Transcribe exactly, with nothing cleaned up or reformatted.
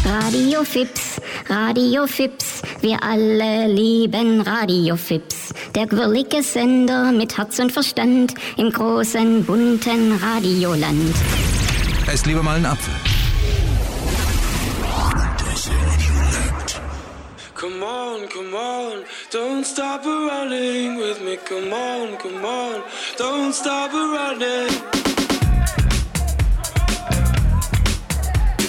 Radio Fips, Radio Fips, wir alle lieben Radio Fips. Der quirlige Sender mit Herz und Verstand im großen, bunten Radioland. Esst lieber mal einen Apfel. Come on, come on, don't stop running with me. Come on, come on, don't stop running.